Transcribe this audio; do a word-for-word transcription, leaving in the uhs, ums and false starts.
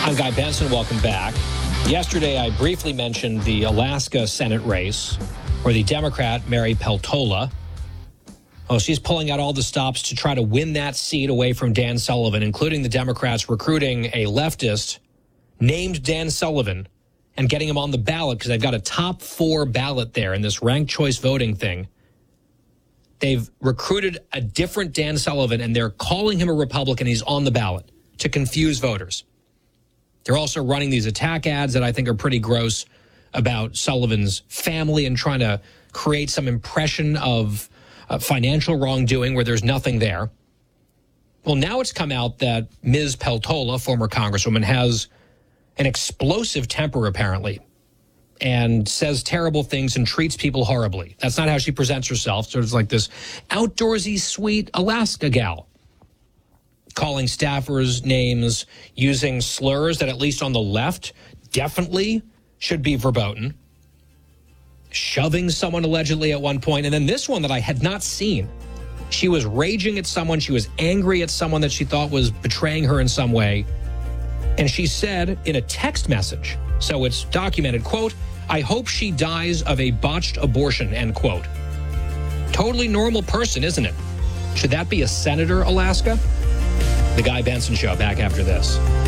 I'm Guy Benson. Welcome back. Yesterday, I briefly mentioned the Alaska Senate race where the Democrat, Mary Peltola, oh, she's pulling out all the stops to try to win that seat away from Dan Sullivan, including the Democrats recruiting a leftist named Dan Sullivan and getting him on the ballot because they've got a top four ballot there in this ranked choice voting thing. They've recruited a different Dan Sullivan, and they're calling him a Republican. He's on the ballot to confuse voters. They're also running these attack ads that I think are pretty gross about Sullivan's family and trying to create some impression of uh, financial wrongdoing where there's nothing there. Well, now it's come out that Miz Peltola, former congresswoman, has an explosive temper, apparently, and says terrible things and treats people horribly. That's not how she presents herself. So it's like this outdoorsy, sweet Alaska gal, calling staffers names, using slurs that, at least on the left, definitely should be verboten, shoving someone allegedly at one point. And then this one that I had not seen. She was raging at someone. She was angry at someone that she thought was betraying her in some way. And she said in a text message, so it's documented, quote, "I hope she dies of a botched abortion," end quote. Totally normal person, isn't it? Should that be a senator, Alaska? The Guy Benson Show, back after this.